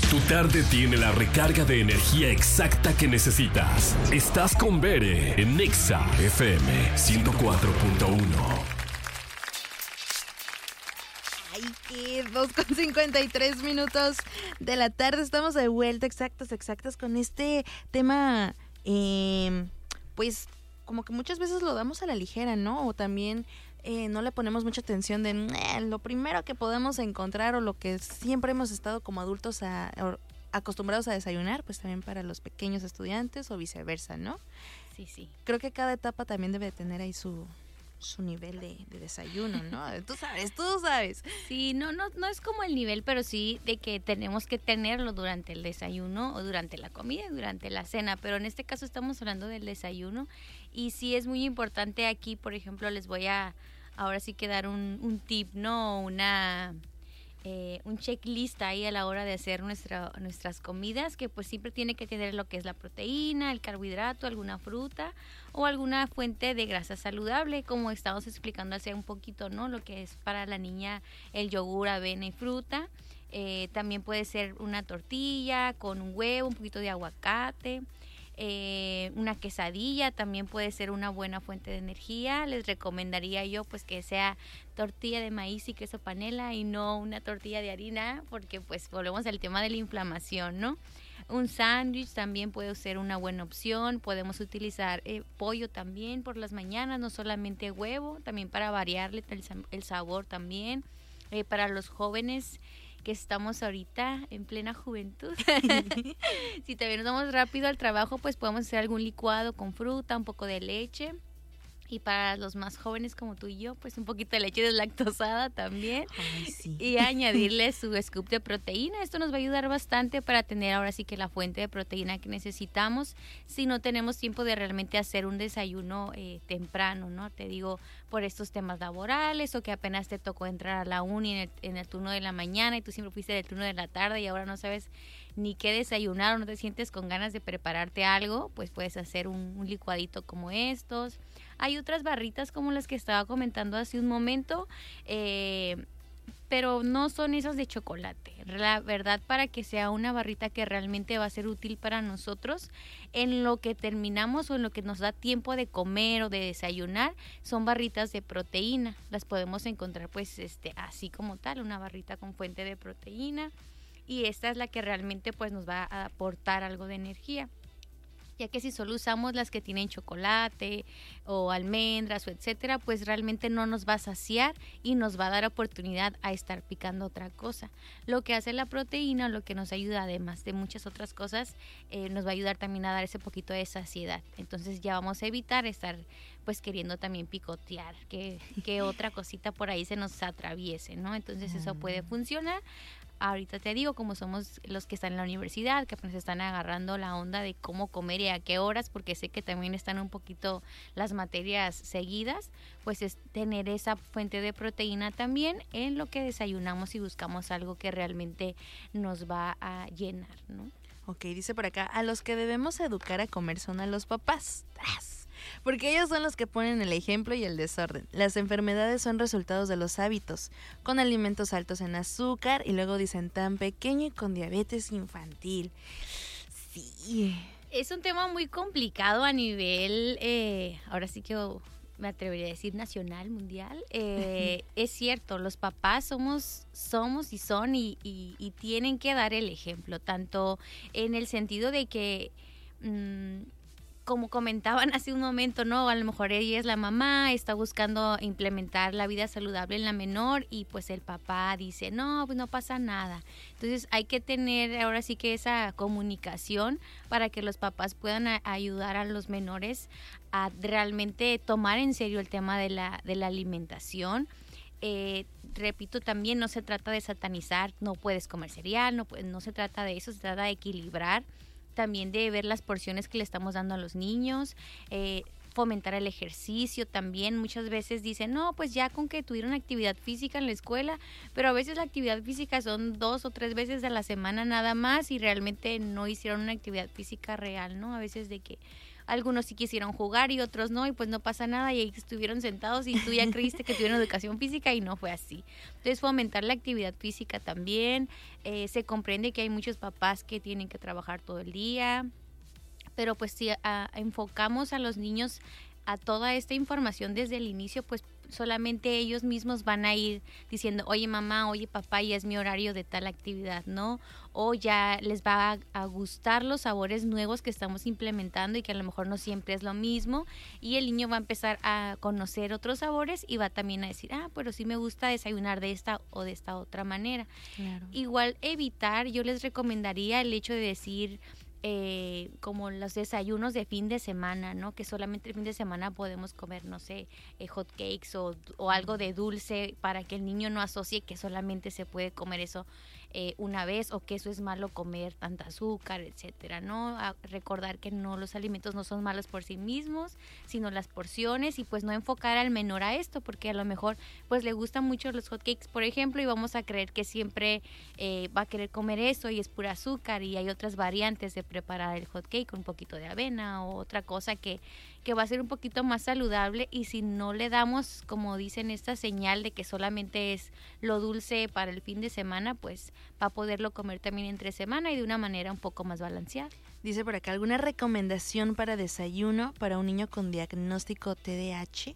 Tu tarde tiene la recarga de energía exacta que necesitas. Estás con Bere en Nexa FM 104.1. Ay, que 2:53 de la tarde. Estamos de vuelta, exactas, con este tema, pues como que muchas veces lo damos a la ligera, ¿no? O también no le ponemos mucha atención de lo primero que podemos encontrar o lo que siempre hemos estado como adultos acostumbrados a desayunar, pues también para los pequeños estudiantes o viceversa, ¿no? Sí. Creo que cada etapa también debe tener ahí su nivel de desayuno, ¿no? Tú sabes. Sí, no es como el nivel, pero sí de que tenemos que tenerlo durante el desayuno o durante la comida y durante la cena, pero en este caso estamos hablando del desayuno y sí es muy importante aquí, por ejemplo, les voy a ahora sí que dar un tip, ¿no? Un checklist ahí a la hora de hacer nuestras comidas, que pues siempre tiene que tener lo que es la proteína, el carbohidrato, alguna fruta o alguna fuente de grasa saludable, como estamos explicando hace un poquito, ¿no? Lo que es para la niña el yogur, avena y fruta. También puede ser una tortilla con un huevo, un poquito de aguacate. Una quesadilla también puede ser una buena fuente de energía. Les recomendaría yo pues que sea tortilla de maíz y queso panela y no una tortilla de harina, porque pues volvemos al tema de la inflamación, ¿no? Un sándwich también puede ser una buena opción. Podemos utilizar pollo también por las mañanas, no solamente huevo, también para variarle el sabor también. Para los jóvenes que estamos ahorita en plena juventud. Si también nos vamos rápido al trabajo, pues podemos hacer algún licuado con fruta, un poco de leche. Y para los más jóvenes como tú y yo, pues un poquito de leche deslactosada también. Ay, sí. Y añadirle su scoop de proteína. Esto nos va a ayudar bastante para tener ahora sí que la fuente de proteína que necesitamos si no tenemos tiempo de realmente hacer un desayuno temprano, ¿no? Te digo, por estos temas laborales o que apenas te tocó entrar a la uni en el turno de la mañana y tú siempre fuiste del turno de la tarde y ahora no sabes ni qué desayunar o no te sientes con ganas de prepararte algo, pues puedes hacer un licuadito como estos. Hay otras barritas como las que estaba comentando hace un momento, pero no son esas de chocolate. La verdad, para que sea una barrita que realmente va a ser útil para nosotros, en lo que terminamos o en lo que nos da tiempo de comer o de desayunar, son barritas de proteína. Las podemos encontrar pues así como tal, una barrita con fuente de proteína. Y esta es la que realmente pues nos va a aportar algo de energía, ya que si solo usamos las que tienen chocolate o almendras o etcétera, pues realmente no nos va a saciar y nos va a dar oportunidad a estar picando otra cosa. Lo que hace la proteína, lo que nos ayuda además de muchas otras cosas, nos va a ayudar también a dar ese poquito de saciedad. Entonces ya vamos a evitar estar pues queriendo también picotear, que otra cosita por ahí se nos atraviese, ¿no? Entonces eso puede funcionar. Ahorita te digo, como somos los que están en la universidad, que apenas están agarrando la onda de cómo comer y a qué horas, porque sé que también están un poquito las materias seguidas, pues es tener esa fuente de proteína también en lo que desayunamos y buscamos algo que realmente nos va a llenar, ¿no? Ok, dice por acá, a los que debemos educar a comer son a los papás. ¡Tras! Porque ellos son los que ponen el ejemplo y el desorden. Las enfermedades son resultados de los hábitos, con alimentos altos en azúcar y luego dicen tan pequeño y con diabetes infantil. Sí. Es un tema muy complicado a nivel, ahora sí que me atrevería a decir nacional, mundial. Es cierto, los papás somos y son y tienen que dar el ejemplo, tanto en el sentido de que como comentaban hace un momento, ¿no? A lo mejor ella es la mamá, está buscando implementar la vida saludable en la menor y pues el papá dice, no, pues no pasa nada. Entonces hay que tener ahora sí que esa comunicación para que los papás puedan ayudar a los menores a realmente tomar en serio el tema de la alimentación. Repito, también no se trata de satanizar, no puedes comer cereal, no se trata de eso, se trata de equilibrar. También de ver las porciones que le estamos dando a los niños, fomentar el ejercicio también. Muchas veces dicen, no, pues ya con que tuvieron actividad física en la escuela, pero a veces la actividad física son 2 o 3 veces a la semana nada más y realmente no hicieron una actividad física real, ¿no? A veces de que, algunos sí quisieron jugar y otros no, y pues no pasa nada, y ahí estuvieron sentados y tú ya creíste que tuvieron educación física y no fue así. Entonces fomentar la actividad física también, se comprende que hay muchos papás que tienen que trabajar todo el día, pero pues si enfocamos a los niños a toda esta información desde el inicio, pues solamente ellos mismos van a ir diciendo, oye mamá, oye papá, ya es mi horario de tal actividad, ¿no? O ya les va a gustar los sabores nuevos que estamos implementando y que a lo mejor no siempre es lo mismo, y el niño va a empezar a conocer otros sabores y va también a decir, pero sí me gusta desayunar de esta o de esta otra manera. Claro. Igual evitar, yo les recomendaría el hecho de decir, como los desayunos de fin de semana, ¿no? Que solamente el fin de semana podemos comer, no sé, hot cakes o algo de dulce, para que el niño no asocie que solamente se puede comer eso una vez, o que eso es malo comer tanta azúcar, etcétera, ¿no? A recordar que no, los alimentos no son malos por sí mismos, sino las porciones, y pues no enfocar al menor a esto, porque a lo mejor pues le gustan mucho los hot cakes, por ejemplo, y vamos a creer que siempre va a querer comer eso y es pura azúcar, y hay otras variantes de preparar el hot cake con un poquito de avena o otra cosa que va a ser un poquito más saludable, y si no le damos, como dicen, esta señal de que solamente es lo dulce para el fin de semana, pues va a poderlo comer también entre semana y de una manera un poco más balanceada. Dice por acá, ¿alguna recomendación para desayuno para un niño con diagnóstico TDAH?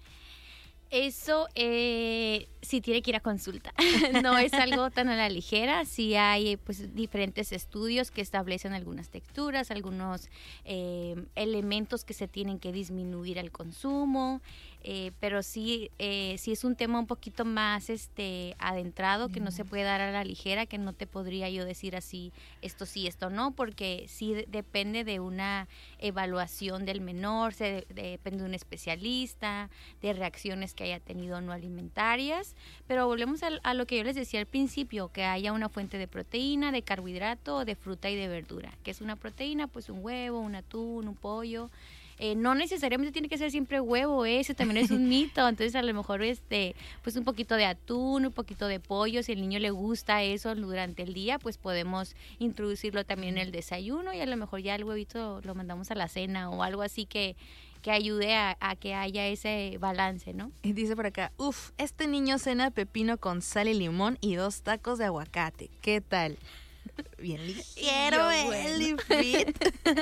Eso sí tiene que ir a consulta, no es algo tan a la ligera. Sí hay pues diferentes estudios que establecen algunas texturas, algunos elementos que se tienen que disminuir al consumo, pero sí es un tema un poquito más adentrado, que no se puede dar a la ligera, que no te podría yo decir así, esto sí, esto no, porque sí depende de una evaluación del menor, depende de un especialista, de reacciones que haya tenido no alimentarias, pero volvemos a lo que yo les decía al principio, que haya una fuente de proteína, de carbohidrato, de fruta y de verdura. ¿Qué es una proteína? Pues un huevo, un atún, un pollo. No necesariamente tiene que ser siempre huevo, ese también es un mito. Entonces a lo mejor pues un poquito de atún, un poquito de pollo, si al niño le gusta eso durante el día, pues podemos introducirlo también en el desayuno, y a lo mejor ya el huevito lo mandamos a la cena o algo así que ayude a que haya ese balance, ¿no? Y dice por acá, este niño cena pepino con sal y limón y 2 tacos de aguacate. ¿Qué tal? Bien ligero, y fit.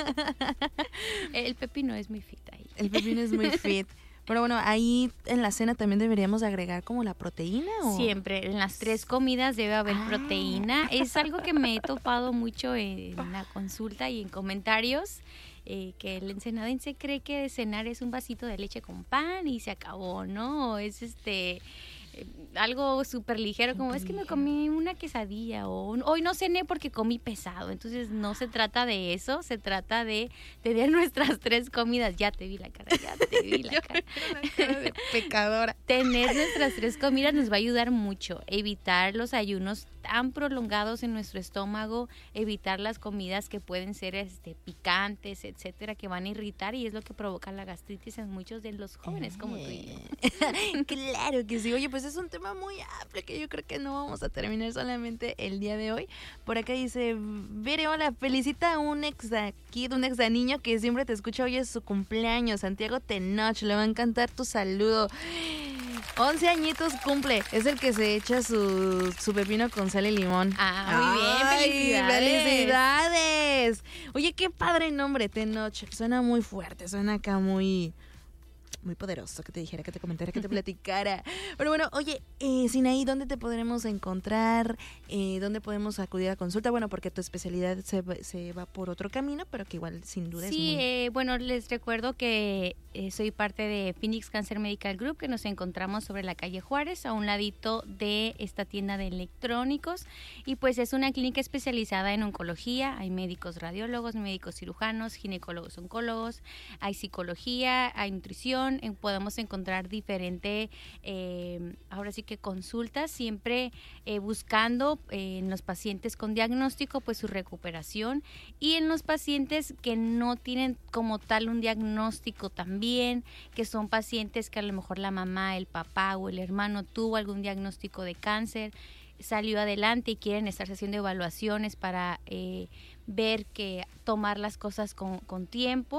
El pepino es muy fit ahí. El pepino es muy fit. Pero bueno, ahí en la cena también deberíamos agregar como la proteína, ¿o? Siempre, en las 3 comidas debe haber proteína. Es algo que me he topado mucho en la consulta y en comentarios, que el ensenadense cree que cenar es un vasito de leche con pan y se acabó, ¿no? Es algo súper ligero, como es que me comí una quesadilla, o hoy no cené porque comí pesado. Entonces no se trata de eso, se trata de tener nuestras 3 comidas. Ya te vi la cara, cara de pecadora. Tener nuestras 3 comidas nos va a ayudar mucho. Evitar los ayunos tan prolongados en nuestro estómago, evitar las comidas que pueden ser picantes, etcétera, que van a irritar, y es lo que provoca la gastritis en muchos de los jóvenes como tú y yo. Claro que sí. Oye, pues es un tema muy amplio que yo creo que no vamos a terminar solamente el día de hoy. Por acá dice, Vere, hola, felicita a un ex niño que siempre te escucha, hoy es su cumpleaños, Santiago Tenoch, le va a encantar tu saludo. 11 añitos cumple, es el que se echa su pepino con sal y limón. Muy bien, felicidades. Oye, qué padre nombre, Tenoch, suena muy fuerte, suena acá muy poderoso, que te dijera, que te comentara, que te platicara. Pero bueno, oye, Sinaí, ¿dónde te podremos encontrar? ¿Dónde podemos acudir a consulta? Bueno, porque tu especialidad se va por otro camino, pero que igual sin duda sí, es muy... bueno, les recuerdo que soy parte de Phoenix Cancer Medical Group, que nos encontramos sobre la calle Juárez, a un ladito de esta tienda de electrónicos, y pues es una clínica especializada en oncología. Hay médicos radiólogos, médicos cirujanos, ginecólogos oncólogos, hay psicología, hay nutrición, podemos encontrar diferente, ahora sí que consultas, siempre buscando en los pacientes con diagnóstico pues su recuperación, y en los pacientes que no tienen como tal un diagnóstico también, que son pacientes que a lo mejor la mamá, el papá o el hermano tuvo algún diagnóstico de cáncer, salió adelante y quieren estar haciendo evaluaciones para ver que tomar las cosas con tiempo,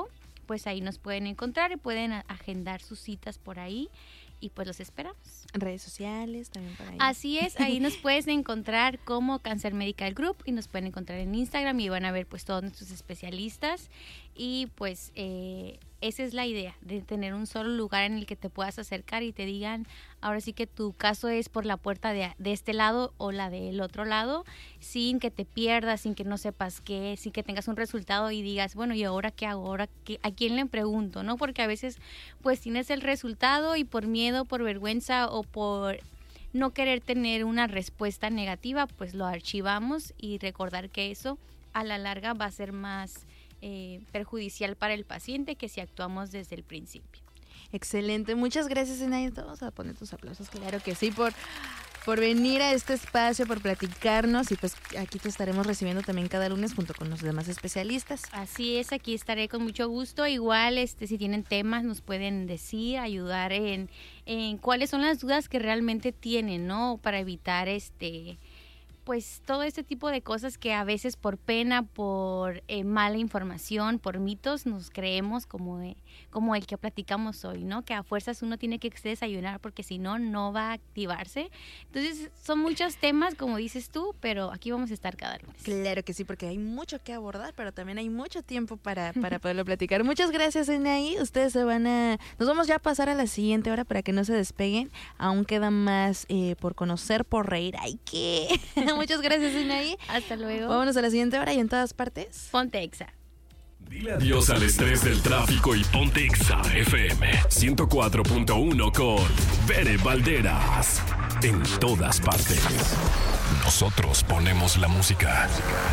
pues ahí nos pueden encontrar y pueden agendar sus citas por ahí y pues los esperamos. Redes sociales también por ahí. Así es, ahí nos puedes encontrar como Cancer Medical Group y nos pueden encontrar en Instagram y van a ver pues todos nuestros especialistas y pues esa es la idea, de tener un solo lugar en el que te puedas acercar y te digan, ahora sí que tu caso es por la puerta de este lado o la del otro lado, sin que te pierdas, sin que no sepas qué, sin que tengas un resultado y digas, bueno, ¿y ahora qué hago? ¿Ahora qué? ¿A quién le pregunto? ¿No? Porque a veces pues tienes el resultado y por miedo, por vergüenza o por no querer tener una respuesta negativa, pues lo archivamos y recordar que eso a la larga va a ser más perjudicial para el paciente que si actuamos desde el principio. Excelente, muchas gracias, Zenaida. Vamos a poner tus aplausos, claro que sí, por venir a este espacio, por platicarnos y pues aquí te estaremos recibiendo también cada lunes junto con los demás especialistas. Así es, aquí estaré con mucho gusto. Igual, si tienen temas nos pueden decir, ayudar en cuáles son las dudas que realmente tienen, ¿no? Para evitar pues todo este tipo de cosas que a veces por pena, por mala información, por mitos, nos creemos como el que platicamos hoy, ¿no? Que a fuerzas uno tiene que desayunar porque si no, no va a activarse. Entonces, son muchos temas, como dices tú, pero aquí vamos a estar cada lunes. Claro que sí, porque hay mucho que abordar, pero también hay mucho tiempo para poderlo platicar. Muchas gracias, Zenaida. Ustedes nos vamos ya a pasar a la siguiente hora para que no se despeguen. Aún queda más por conocer, por reír. ¡Ay, qué! Muchas gracias, Zenaida. Hasta luego. Vámonos a la siguiente hora y en todas partes. Ponte Exa. Dile adiós al estrés del tráfico y ponte Exa FM 104.1 con Bere Valderas. En todas partes. Nosotros ponemos la música.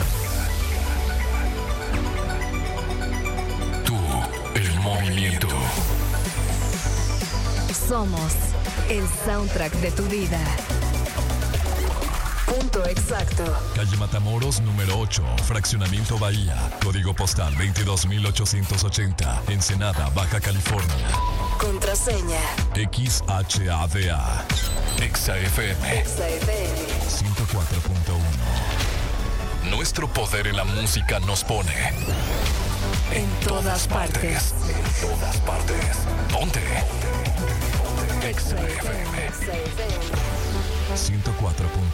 Tú, el movimiento. Somos el soundtrack de tu vida. Punto exacto. Calle Matamoros, número 8, Fraccionamiento Bahía. Código postal 22,880. Ensenada, Baja California. Contraseña. XHADA. Exa FM. Exa FM. 104.1. Nuestro poder en la música nos pone en todas partes. En todas partes. Ponte. Exa FM. 104.1.